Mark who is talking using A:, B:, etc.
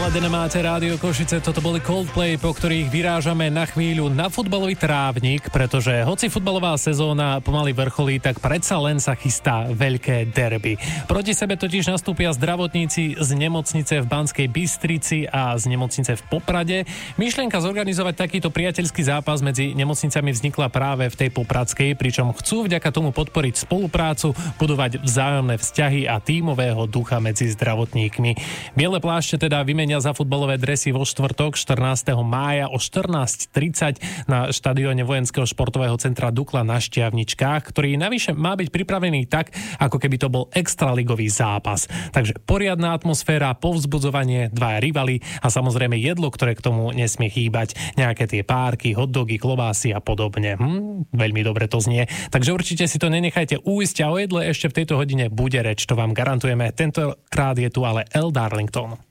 A: Naladené máte Rádio Košice, toto boli Coldplay, po ktorých vyrážame na chvíľu na futbalový trávnik, pretože hoci futbalová sezóna pomaly vrcholí, tak predsa len sa chystá veľké derby. Proti sebe totiž nastúpia zdravotníci z nemocnice v Banskej Bystrici a z nemocnice v Poprade. Myšlienka zorganizovať takýto priateľský zápas medzi nemocnicami vznikla práve v tej popradskej, pričom chcú vďaka tomu podporiť spoluprácu, budovať vzájomné vzťahy a tímového ducha medzi zdravotníkmi. Biele plášte teda vymenia za futbalové dresy vo štvrtok 14. mája o 14:30 na štadióne Vojenského športového centra Dukla na Štiavničkách, ktorý navyše má byť pripravený tak, ako keby to bol extraligový zápas. Takže poriadna atmosféra, povzbudzovanie, dvaja rivali a samozrejme jedlo, ktoré k tomu nesmie chýbať. Nejaké tie párky, hotdogy, klobásy a podobne. Veľmi dobre to znie. Takže určite si to nenechajte ujsť a o jedle ešte v tejto hodine bude reč, to vám garantujeme. Tentokrát je tu ale L. Darlington.